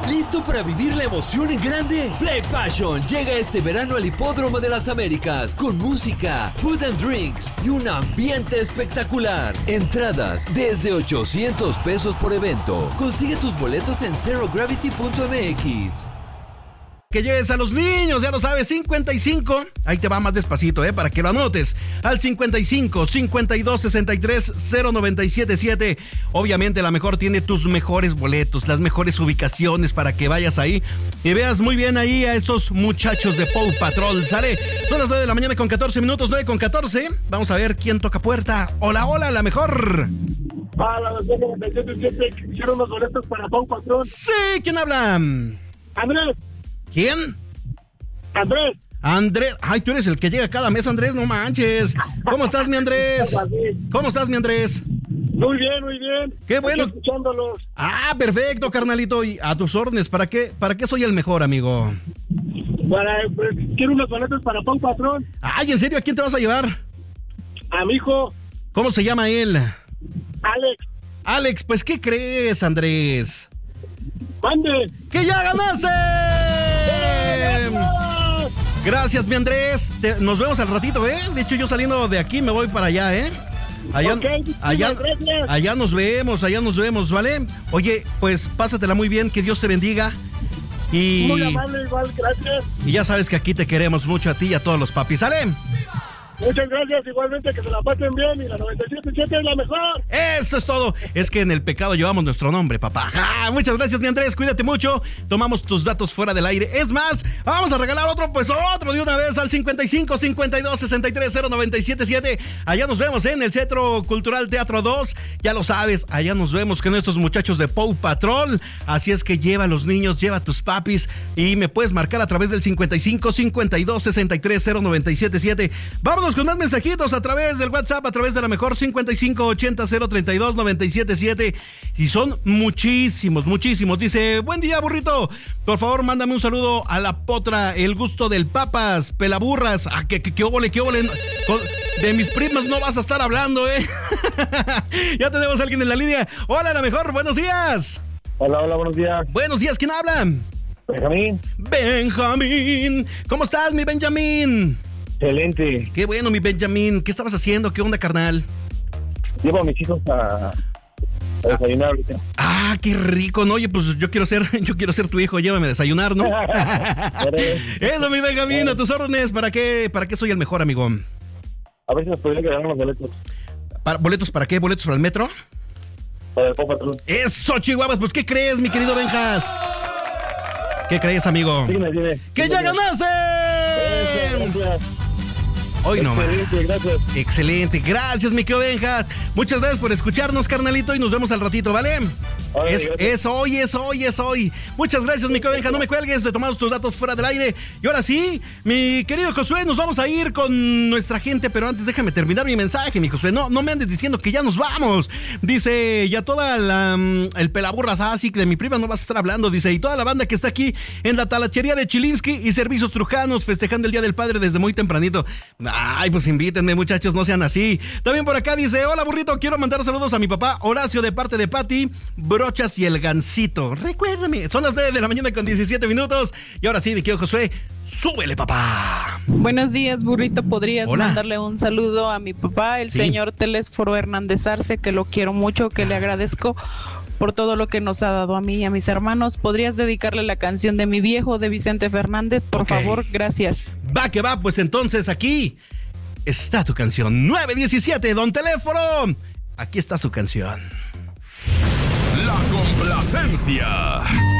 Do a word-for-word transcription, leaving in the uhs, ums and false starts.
¿Listo para vivir la emoción en grande? Play Passion llega este verano al Hipódromo de las Américas con música, food and drinks y un ambiente espectacular. Entradas desde ochocientos pesos por evento. Consigue tus boletos en zero gravity punto m x. Que lleves a los niños, ya lo sabes, cincuenta y cinco, ahí te va más despacito, eh, para que lo anotes, al cincuenta y cinco, cincuenta y dos, sesenta y tres, cero noventa y siete siete. Obviamente la mejor tiene tus mejores boletos, las mejores ubicaciones para que vayas ahí y veas muy bien ahí a estos muchachos de Paw Patrol. Sale, son las nueve de la mañana con catorce minutos, nueve con catorce. Vamos a ver quién toca puerta. Hola, hola, la mejor. Ah, la noventa y siete siete, quiero unos boletos para Paw Patrol. Sí, ¿quién habla? Andrés. ¿Quién? Andrés. Andrés. Ay, tú eres el que llega cada mes, Andrés, no manches. ¿Cómo estás, mi Andrés? ¿Cómo estás, mi Andrés? Muy bien, muy bien. Qué bueno. Estoy escuchándolos. Ah, perfecto, carnalito. Y a tus órdenes, ¿para qué, para qué soy el mejor, amigo? Para, pues, quiero unos boletos para Paw Patrol. Ay, ¿en serio? ¿A quién te vas a llevar? A mi hijo. ¿Cómo se llama él? Alex. Alex, pues, ¿qué crees, Andrés? ¡Mande! ¡Que ya ganaste! Gracias, mi Andrés. Te, nos vemos al ratito, ¿eh? De hecho, yo saliendo de aquí me voy para allá, ¿eh? Allá, okay, allá, allá nos vemos, allá nos vemos, ¿vale? Oye, pues pásatela muy bien, que Dios te bendiga. Y, muy amable, igual, gracias. Y ya sabes que aquí te queremos mucho a ti y a todos los papis, ¿sale? Muchas gracias, igualmente, que se la pasen bien y la noventa y siete siete es la mejor. Eso es todo. Es que en el pecado llevamos nuestro nombre, papá. Ah, muchas gracias, mi Andrés. Cuídate mucho. Tomamos tus datos fuera del aire. Es más, vamos a regalar otro, pues otro de una vez al cincuenta y cinco, cincuenta y dos, sesenta y tres, cero noventa y siete siete. Allá nos vemos, ¿eh? En el Centro Cultural Teatro dos. Ya lo sabes, allá nos vemos con estos muchachos de Paw Patrol. Así es que lleva a los niños, lleva a tus papis y me puedes marcar a través del cincuenta y cinco, cincuenta y dos, sesenta y tres, cero noventa y siete siete. Vámonos con más mensajitos a través del WhatsApp, a través de la mejor cincuenta y cinco, ochenta, cero treinta y dos, noventa y siete siete. Y son muchísimos, muchísimos. Dice, buen día, burrito. Por favor, mándame un saludo a la potra, el gusto del papas, pelaburras. Ah, que, que, que óvole, que óvole. De mis primas no vas a estar hablando, ¿eh? Ya tenemos a alguien en la línea. Hola, la mejor, buenos días. Hola, hola, buenos días. Buenos días, ¿quién habla? Benjamín. Benjamín. ¿Cómo estás, mi Benjamín? Excelente. Qué bueno, mi Benjamín. ¿Qué estabas haciendo? ¿Qué onda, carnal? Llevo a mis hijos a, a desayunar ahorita. Ah, qué rico, ¿no? Oye, pues yo quiero ser, yo quiero ser tu hijo, llévame a desayunar, ¿no? Eso, mi Benjamín, a tus órdenes. ¿Para qué, para qué soy el mejor, amigo? A ver si nos podrían quedar unos boletos. ¿Para, ¿Boletos para qué? ¿Boletos para el metro? Para el Paw Patrol. Eso, Chihuahuas, pues ¿qué crees, mi querido Benjas? ¿Qué crees, amigo? Dime, dime. ¡Que ya ganaste! Gracias. Hoy no más. Excelente, gracias. Excelente, gracias, mi querido Benjas. Muchas gracias por escucharnos, carnalito, y nos vemos al ratito, ¿vale? Ay, es, es hoy, es hoy, es hoy. Muchas gracias, mi querido Benjas. No me cuelgues, de tomar tus datos fuera del aire. Y ahora sí, mi querido Josué, nos vamos a ir con nuestra gente, pero antes déjame terminar mi mensaje, mi Josué. No, no me andes diciendo que ya nos vamos. Dice, ya toda la, el pelaburras, así que de mi prima no vas a estar hablando. Dice, y toda la banda que está aquí en la talachería de Chilinsky y Servicios Trujanos, festejando el Día del Padre desde muy tempranito. Ay, pues invítenme, muchachos, no sean así. También por acá dice, hola, burrito, quiero mandar saludos a mi papá Horacio de parte de Pati, Brochas y el Gansito. Recuérdame, son las nueve de la mañana con diecisiete minutos. Y ahora sí, mi querido Josué, súbele, papá. Buenos días, burrito. ¿Podrías Hola. mandarle un saludo a mi papá, el Sí. señor Telésforo Hernández Arce, que lo quiero mucho, que le agradezco por todo lo que nos ha dado a mí y a mis hermanos? ¿Podrías dedicarle la canción de Mi Viejo de Vicente Fernández? Por Okay. favor, gracias. Va que va, pues entonces aquí está tu canción. nueve diecisiete, don Teléfono. Aquí está su canción. La complacencia.